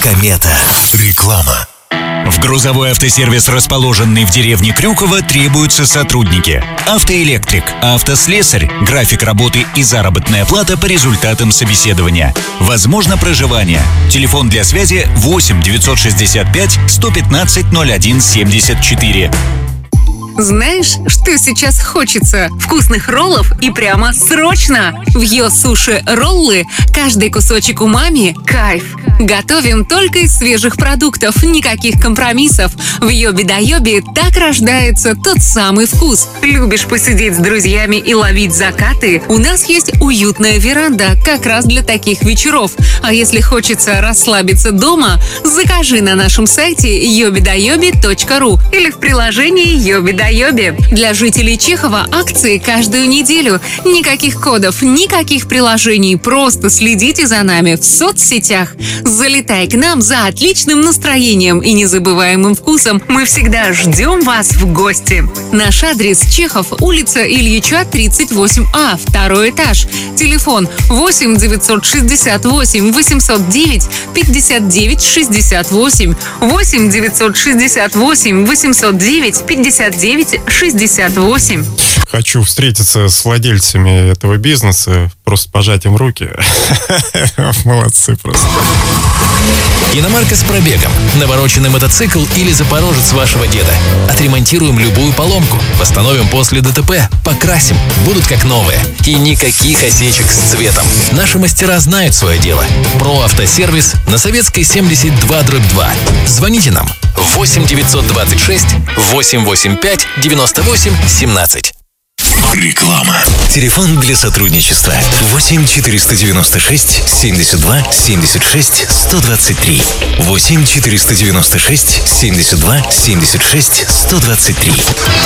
Комета. Реклама. В грузовой автосервис, расположенный в деревне Крюково, требуются сотрудники. Автоэлектрик, автослесарь, график работы и заработная плата по результатам собеседования. Возможно проживание. Телефон для связи 8 965 115 01 74. Знаешь, что сейчас хочется? Вкусных роллов и прямо срочно! В Йо Суши Роллы каждый кусочек умами – кайф. Готовим только из свежих продуктов, никаких компромиссов. В Йоби-да-Йоби так рождается тот самый вкус. Любишь посидеть с друзьями и ловить закаты? У нас есть уютная веранда как раз для таких вечеров. А если хочется расслабиться дома, закажи на нашем сайте yobidayobi.ru или в приложении Йоби-да-Йоби. Для жителей Чехова акции каждую неделю. Никаких кодов, никаких приложений. Просто следите за нами в соцсетях. Залетай к нам за отличным настроением и незабываемым вкусом. Мы всегда ждем вас в гости. Наш адрес: Чехов, улица Ильича, 38А, 2 этаж. Телефон 8 968 809 59 68. 8 968 809 59 68. Хочу встретиться с владельцами этого бизнеса, просто пожать им руки. Молодцы просто. Иномарка с пробегом, навороченный мотоцикл или запорожец вашего деда. Отремонтируем любую поломку, восстановим после ДТП, покрасим, будут как новые. И никаких осечек с цветом. Наши мастера знают свое дело. Про автосервис на Советской 72/2. Звоните нам 8 926 885 98 17. Реклама. Телефон для сотрудничества 8 496 72 76 123. 8 496 72 76 123.